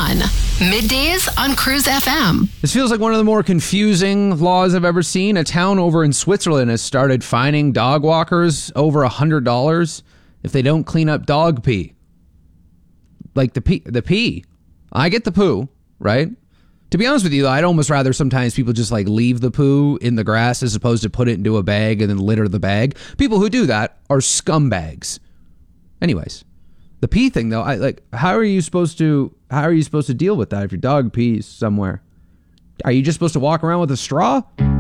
fun. Middays on Cruise FM. This feels like one of the more confusing laws I've ever seen. A town over in Switzerland has started fining dog walkers over $100 if they don't clean up dog pee. Like the pee. I get the poo, right? To be honest with you, I'd almost rather sometimes people just like leave the poo in the grass as opposed to put it into a bag and then litter the bag. People who do that are scumbags. Anyways, the pee thing though, how are you supposed to deal with that if your dog pees somewhere? Are you just supposed to walk around with a straw?